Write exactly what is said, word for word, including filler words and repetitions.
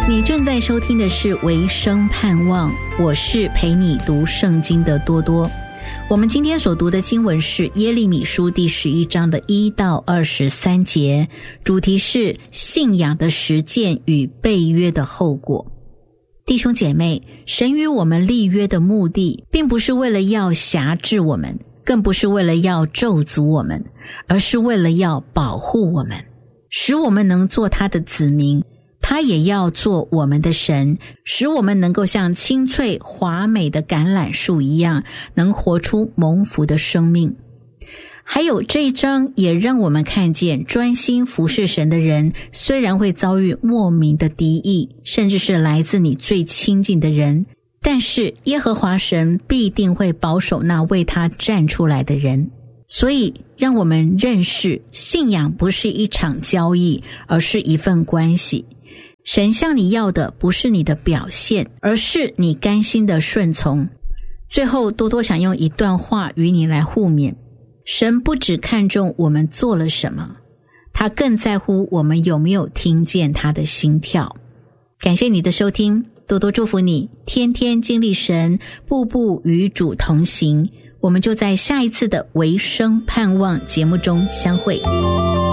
你正在收听的是维生盼望，我是陪你读圣经的多多。我们今天所读的经文是耶利米书第十一章的一到二十三节，主题是信仰的实践与背约的后果。弟兄姐妹，神与我们立约的目的并不是为了要辖制我们，更不是为了要咒诅我们，而是为了要保护我们，使我们能做他的子民，他也要做我们的神，使我们能够像青翠华美的橄榄树一样，能活出蒙福的生命。还有这一章也让我们看见，专心服侍神的人虽然会遭遇莫名的敌意，甚至是来自你最亲近的人，但是耶和华神必定会保守那为他站出来的人。所以让我们认识，信仰不是一场交易，而是一份关系。神向你要的不是你的表现，而是你甘心的顺从。最后，多多想用一段话与你来互勉。神不只看重我们做了什么，他更在乎我们有没有听见他的心跳。感谢你的收听，多多祝福你，天天经历神，步步与主同行。我们就在下一次的维生盼望节目中相会。